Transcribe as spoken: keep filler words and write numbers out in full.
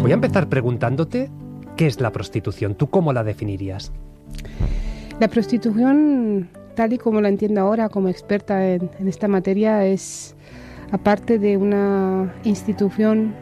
Voy a empezar preguntándote qué es la prostitución. ¿Tú cómo la definirías? La prostitución, tal y como la entiendo ahora como experta en, en esta materia, es, aparte de una institución